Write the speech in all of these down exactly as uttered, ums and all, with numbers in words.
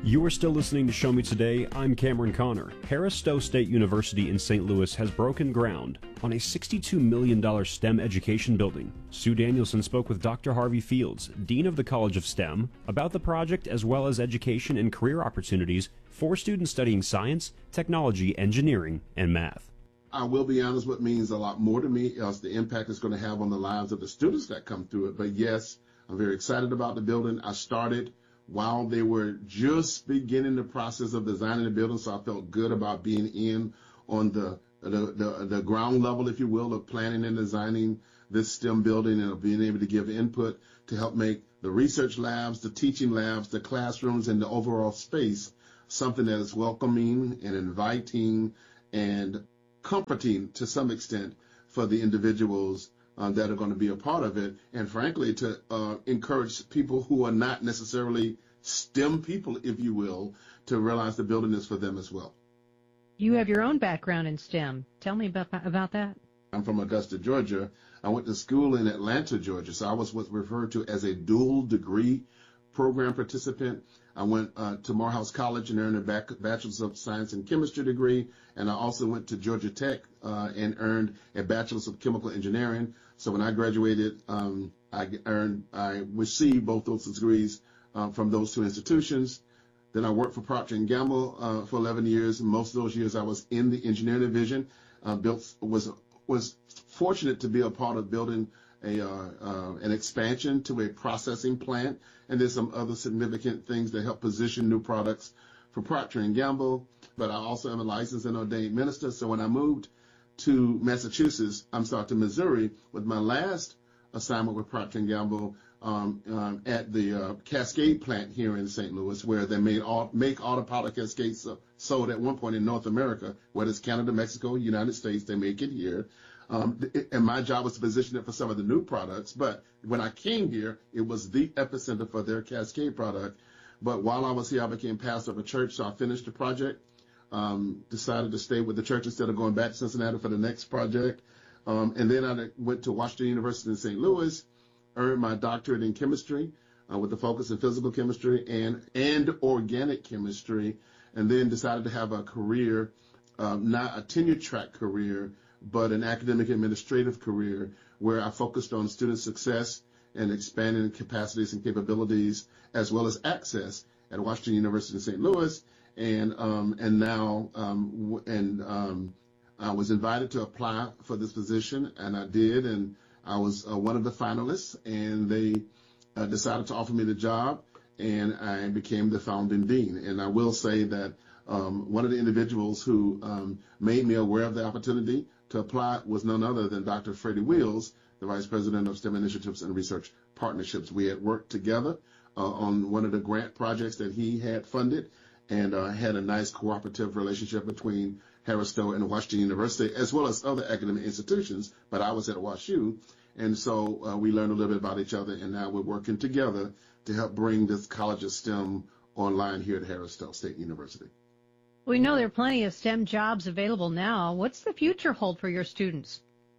You are still listening to Show Me Today. I'm Cameron Connor. Harris Stowe State University in Saint Louis has broken ground on a sixty-two million dollars STEM education building. Sue Danielson spoke with Doctor Harvey Fields, Dean of the College of STEM, about the project as well as education and career opportunities for students studying science, technology, engineering, and math. I will be honest, what means a lot more to me is the impact it's going to have on the lives of the students that come through it. But yes, I'm very excited about the building. I started while they were just beginning the process of designing the building, so I felt good about being in on the the, the, the ground level, if you will, of planning and designing this STEM building and of being able to give input to help make the research labs, the teaching labs, the classrooms, and the overall space something that is welcoming and inviting and comforting to some extent for the individuals Uh, that are going to be a part of it, and frankly to uh, encourage people who are not necessarily STEM people, if you will, to realize the building is for them as well. You have your own background in STEM. Tell me about, about that. I'm from Augusta, Georgia. I went to school in Atlanta, Georgia, so I was what's referred to as a dual degree program participant. I went uh, to Morehouse College and earned a bac- Bachelor's of Science in Chemistry degree, and I also went to Georgia Tech uh, and earned a Bachelor's of Chemical Engineering. So when I graduated, um, I earned, I received both those degrees uh, from those two institutions. Then I worked for Procter and Gamble uh, for eleven years. Most of those years I was in the engineering division. Uh, built was was fortunate to be a part of building a uh, uh, an expansion to a processing plant, and there's some other significant things that help position new products for Procter and Gamble. But I also am a licensed and ordained minister. So when I moved to Massachusetts, I'm sorry, to Missouri, with my last assignment with Procter and Gamble um, um, at the uh, Cascade plant here in Saint Louis, where they made all, make autopilot Cascades uh, sold at one point in North America, whether it's Canada, Mexico, United States, they make it here. Um, it, and my job was to position it for some of the new products. But when I came here, it was the epicenter for their Cascade product. But while I was here, I became pastor of a church, so I finished the project. Um, decided to stay with the church instead of going back to Cincinnati for the next project. Um, and then I went to Washington University in Saint Louis, earned my doctorate in chemistry uh, with a focus in physical chemistry and, and organic chemistry, and then decided to have a career, um, not a tenure track career, but an academic administrative career where I focused on student success and expanding capacities and capabilities as well as access at Washington University in Saint Louis. And um, and now um, and um, I was invited to apply for this position, and I did, and I was uh, one of the finalists, and they uh, decided to offer me the job, and I became the founding dean. And I will say that um, one of the individuals who um, made me aware of the opportunity to apply was none other than Doctor Freddie Wheels, the Vice President of STEM Initiatives and Research Partnerships. We had worked together uh, on one of the grant projects that he had funded, and uh, had a nice cooperative relationship between Harris Stowe and Washington University, as well as other academic institutions, but I was at WashU, and so uh, we learned a little bit about each other, and now we're working together to help bring this College of STEM online here at Harris Stowe State University. We know there are plenty of STEM jobs available now. What's the future hold for your students?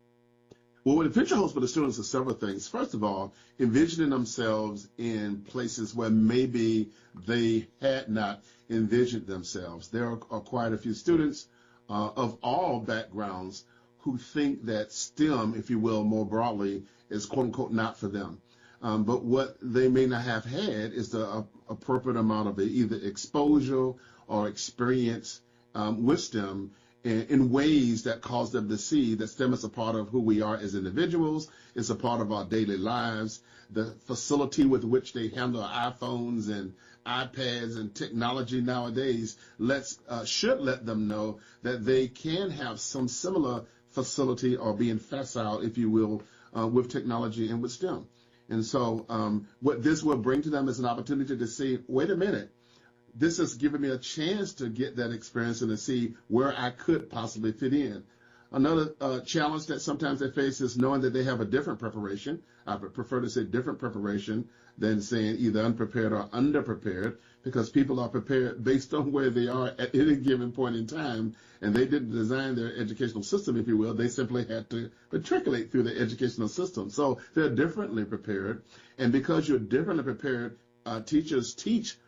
Well, what the future holds for the students are several things. First of all, envisioning themselves in places where maybe they had not envisioned themselves. There are, are quite a few students uh, of all backgrounds who think that STEM, if you will, more broadly, is quote unquote not for them. Um, but what they may not have had is the uh, appropriate amount of either exposure or experience um, with STEM in ways that cause them to see that STEM is a part of who we are as individuals. It's a part of our daily lives. The facility with which they handle iPhones and iPads and technology nowadays lets uh, should let them know that they can have some similar facility or being facile, if you will, uh, with technology and with STEM. And so um, what this will bring to them is an opportunity to see, wait a minute, this has given me a chance to get that experience and to see where I could possibly fit in. Another uh, challenge that sometimes they face is knowing that they have a different preparation. I would prefer to say different preparation than saying either unprepared or underprepared, because people are prepared based on where they are at any given point in time, and they didn't design their educational system, if you will. They simply had to matriculate through the educational system. So they're differently prepared, and because you're differently prepared, uh, teachers teach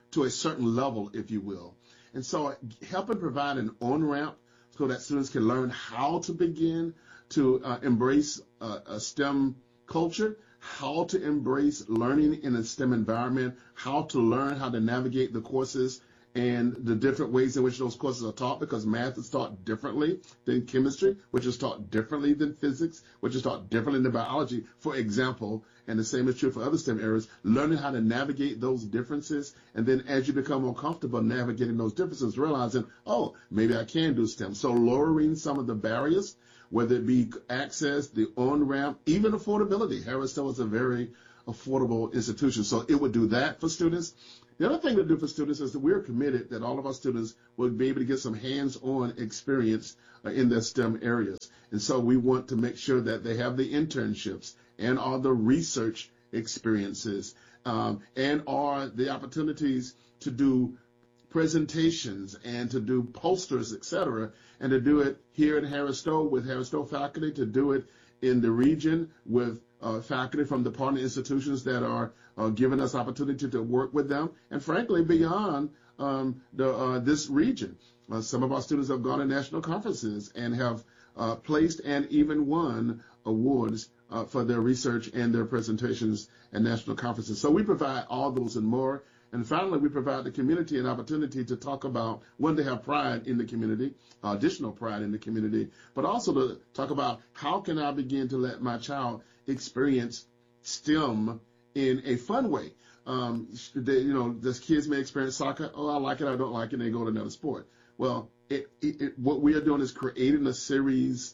to a certain level, if you will. And so helping provide an on-ramp so that students can learn how to begin to uh, embrace uh, a STEM culture, how to embrace learning in a STEM environment, how to learn how to navigate the courses and the different ways in which those courses are taught, because math is taught differently than chemistry, which is taught differently than physics, which is taught differently than biology, for example, and the same is true for other STEM areas, learning how to navigate those differences, and then as you become more comfortable navigating those differences, realizing, oh, maybe I can do STEM. So lowering some of the barriers, whether it be access, the on-ramp, even affordability. Harris Stowe is a very affordable institution, so it would do that for students. The other thing to do for students is that we're committed that all of our students will be able to get some hands-on experience uh, in their STEM areas. And so we want to make sure that they have the internships and all the research experiences um, and are the opportunities to do presentations and to do posters, et cetera, and to do it here at Harris Stowe with Harris Stowe faculty, to do it in the region with uh, faculty from the partner institutions that are uh, giving us opportunity to work with them, and frankly, beyond um, the, uh, this region. Uh, some of our students have gone to national conferences and have uh, placed and even won awards uh, for their research and their presentations at national conferences. So we provide all those and more. And finally, we provide the community an opportunity to talk about, one, to have pride in the community, uh, additional pride in the community, but also to talk about how can I begin to let my child experience STEM in a fun way. Um, they, you know, the kids may experience soccer. Oh, I like it. I don't like it. And they go to another sport. Well, it, it, it, what we are doing is creating a series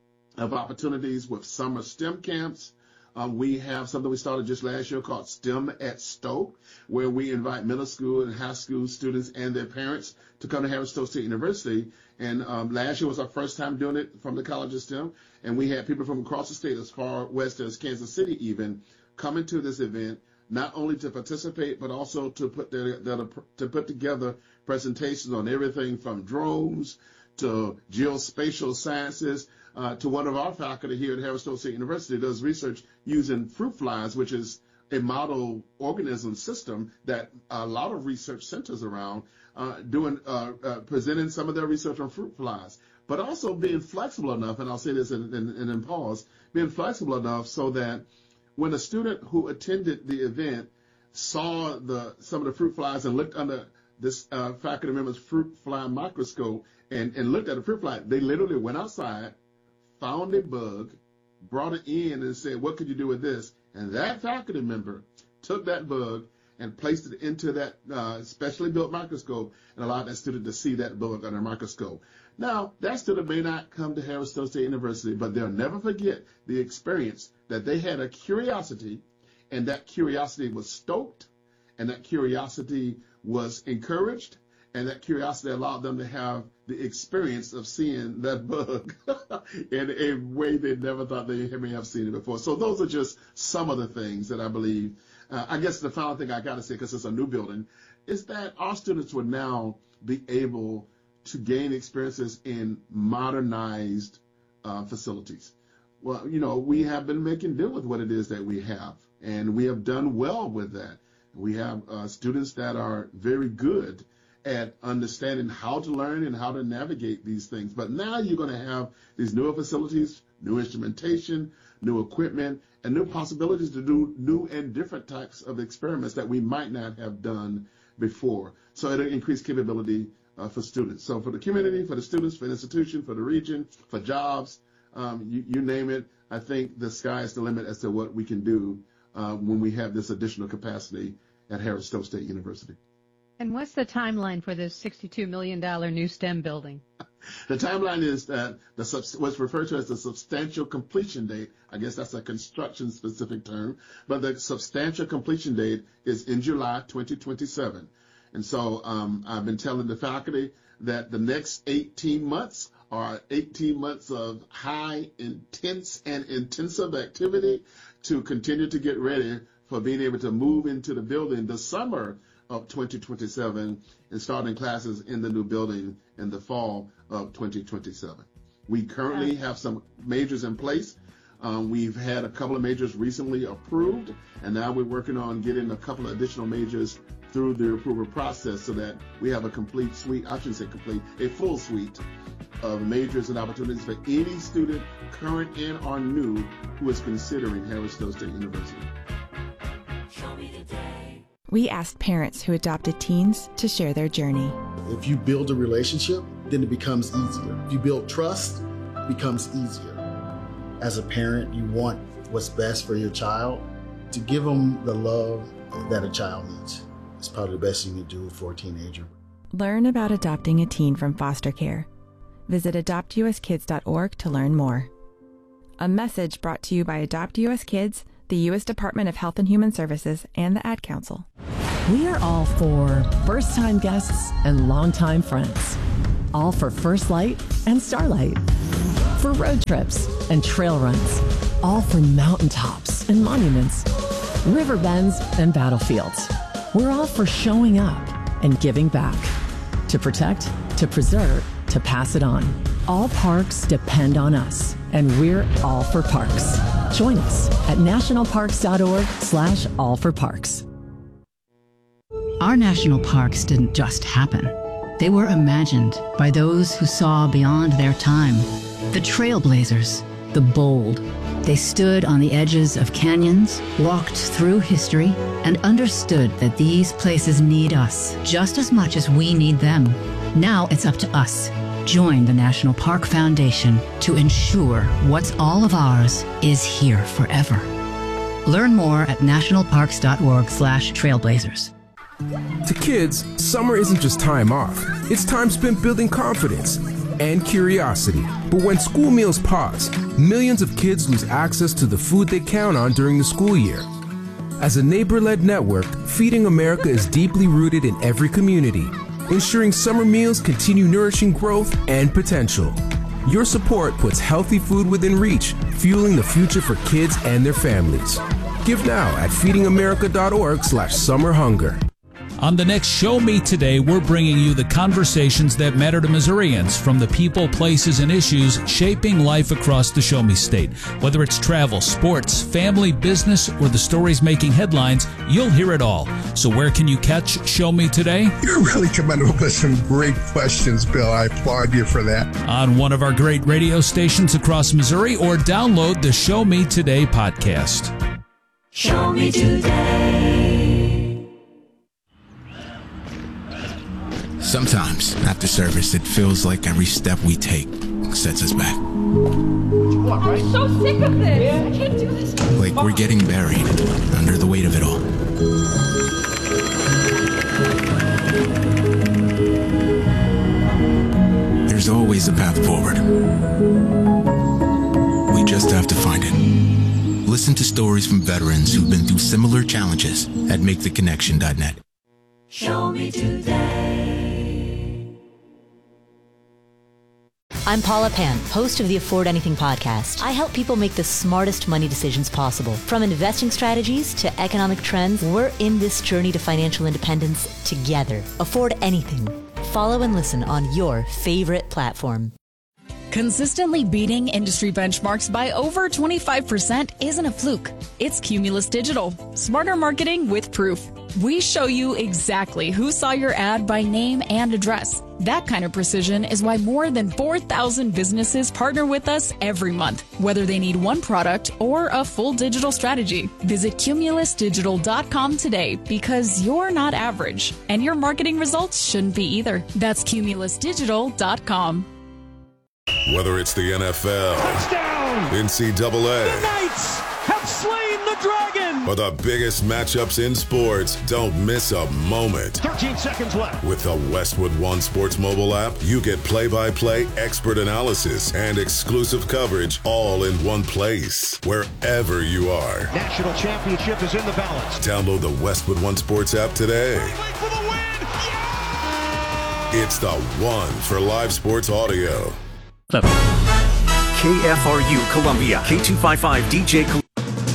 of opportunities with summer STEM camps. Um, we have something we started just last year called STEM at Stowe, where we invite middle school and high school students and their parents to come to Harris Stowe State University. And um, last year was our first time doing it from the College of STEM. And we had people from across the state, as far west as Kansas City even, coming to this event, not only to participate, but also to put, their, their, to put together presentations on everything from drones to geospatial sciences. Uh, to one of our faculty here at Harris Stowe State University does research using fruit flies, which is a model organism system that a lot of research centers around, uh, doing uh, uh, presenting some of their research on fruit flies, but also being flexible enough, and I'll say this and then pause, being flexible enough so that when a student who attended the event saw the some of the fruit flies and looked under this uh, faculty member's fruit fly microscope and, and looked at the fruit fly, they literally went outside, found a bug, brought it in and said, what could you do with this? And that faculty member took that bug and placed it into that uh, specially built microscope and allowed that student to see that bug under a microscope. Now, that student may not come to Harris Stowe State University, but they'll never forget the experience that they had a curiosity, and that curiosity was stoked, and that curiosity was encouraged, and that curiosity allowed them to have the experience of seeing that bug in a way they never thought they may have seen it before. So those are just some of the things that I believe. Uh, I guess the final thing I got to say, because it's a new building, is that our students would now be able to gain experiences in modernized uh, facilities. Well, you know, we have been making do with what it is that we have, and we have done well with that. We have uh, students that are very good at understanding how to learn and how to navigate these things. But now you're going to have these newer facilities, new instrumentation, new equipment, and new possibilities to do new and different types of experiments that we might not have done before. So it'll increase capability uh, for students. So for the community, for the students, for the institution, for the region, for jobs, um, you, you name it, I think the sky is the limit as to what we can do uh, when we have this additional capacity at Harris Stowe State University. And what's the timeline for this sixty-two million dollars new STEM building? The timeline is that the what's referred to as the substantial completion date. I guess that's a construction-specific term, but the substantial completion date is in July twenty twenty-seven. And so um, I've been telling the faculty that the next eighteen months are eighteen months of high, intense, and intensive activity to continue to get ready for being able to move into the building the summer of twenty twenty-seven and starting classes in the new building in the fall of twenty twenty-seven. We currently have some majors in place. Um, we've had a couple of majors recently approved, and now we're working on getting a couple of additional majors through the approval process so that we have a complete suite, I shouldn't say complete, a full suite of majors and opportunities for any student, current and or new, who is considering Harris Stowe State University. We asked parents who adopted teens to share their journey. If you build a relationship, then it becomes easier. If you build trust, it becomes easier. As a parent, you want what's best for your child. To give them the love that a child needs. It's probably the best you can do for a teenager. Learn about adopting a teen from foster care. Visit adopt u s kids dot org to learn more. A message brought to you by Adopt U S Kids, the U S Department of Health and Human Services, and the Ad Council. We are all for first-time guests and longtime friends. All for First Light and Starlight. For road trips and trail runs. All for mountaintops and monuments. River bends and battlefields. We're all for showing up and giving back. To protect, to preserve, to pass it on. All parks depend on us, and we're all for parks. Join us at nationalparks.org slash all for parks. Our national parks didn't just happen. They were imagined by those who saw beyond their time. The trailblazers, the bold. They stood on the edges of canyons, walked through history, and understood that these places need us just as much as we need them. Now it's up to us. Join the National Park Foundation to ensure what's all of ours is here forever. Learn more at nationalparks.org slash trailblazers. To kids, summer isn't just time off. It's time spent building confidence and curiosity. But when school meals pause, millions of kids lose access to the food they count on during the school year. As a neighbor-led network, Feeding America is deeply rooted in every community, ensuring summer meals continue nourishing growth and potential. Your support puts healthy food within reach, fueling the future for kids and their families. Give now at feedingamerica.org slash summer hunger. On the next Show Me Today, we're bringing you the conversations that matter to Missourians from the people, places, and issues shaping life across the Show Me State. Whether it's travel, sports, family, business, or the stories making headlines, you'll hear it all. So where can you catch Show Me Today? You're really coming up with some great questions, Bill. I applaud you for that. On one of our great radio stations across Missouri, or download the Show Me Today podcast. Show Me Today. Sometimes, after service, it feels like every step we take sets us back. I'm so sick of this. I can't do this. Like we're getting buried under the weight of it all. There's always a path forward. We just have to find it. Listen to stories from veterans who've been through similar challenges at make the connection dot net. Show Me Today. I'm Paula Pan, host of the Afford Anything podcast. I help people make the smartest money decisions possible. From investing strategies to economic trends, we're in this journey to financial independence together. Afford Anything. Follow and listen on your favorite platform. Consistently beating industry benchmarks by over twenty-five percent isn't a fluke. It's Cumulus Digital. Smarter marketing with proof. We show you exactly who saw your ad by name and address. That kind of precision is why more than four thousand businesses partner with us every month, whether they need one product or a full digital strategy. Visit cumulus digital dot com today, because you're not average, and your marketing results shouldn't be either. That's cumulus digital dot com. Whether it's the N F L, touchdown, N C double A, the Knights have slain the dragon, or the biggest matchups in sports, don't miss a moment. thirteen seconds left. With the Westwood One Sports mobile app, you get play-by-play, expert analysis, and exclusive coverage all in one place, wherever you are. National championship is in the balance. Download the Westwood One Sports app today. For the win. Yeah! It's the one for live sports audio. K F R U Columbia, K two fifty-five D J Col-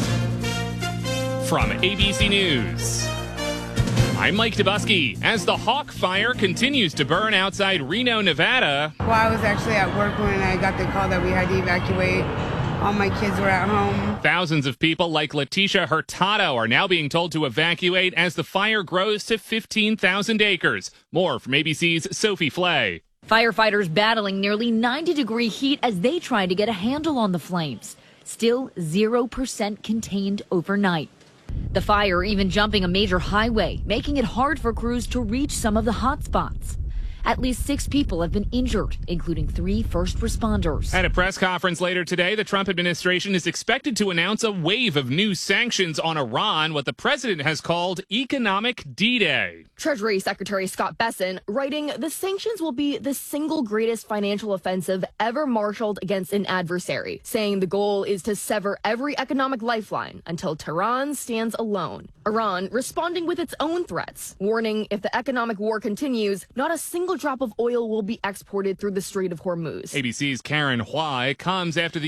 From A B C News, I'm Mike Dubusky. As the Hawk fire continues to burn outside Reno, Nevada. Well, I was actually at work when I got the call that we had to evacuate. All my kids were at home. Thousands of people like Letitia Hurtado are now being told to evacuate as the fire grows to fifteen thousand acres. More from A B C's Sophie Flay. Firefighters battling nearly ninety degree heat as they try to get a handle on the flames. Still zero percent contained overnight. The fire even jumping a major highway, making it hard for crews to reach some of the hot spots. At least six people have been injured, including three first responders. At a press conference later today, the Trump administration is expected to announce a wave of new sanctions on Iran, what the president has called economic D-Day. Treasury Secretary Scott Bessent writing, the sanctions will be the single greatest financial offensive ever marshaled against an adversary, saying the goal is to sever every economic lifeline until Tehran stands alone. Iran responding with its own threats, warning if the economic war continues, not a single drop of oil will be exported through the Strait of Hormuz. A B C's Karen Hua. It comes after the